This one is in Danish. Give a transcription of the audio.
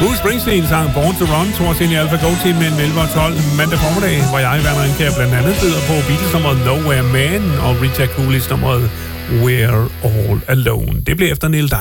Bruce Springsteen sang Born to Run, tror jeg, i Alpha Go Team med en 11 og 12 mandag formiddag, hvor jeg, Werner Indkjær, blandt andet byder på Beatles-nummeret Nowhere Man og Rita Coolidge-nummeret We're All Alone. Det bliver efter Neil Diamond.